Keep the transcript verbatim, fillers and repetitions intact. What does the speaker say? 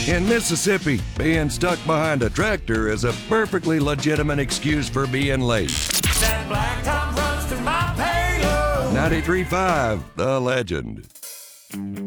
In Mississippi, being stuck behind a tractor is a perfectly legitimate excuse for being late. That blacktop runs through my payload. ninety-three point five, The Legend.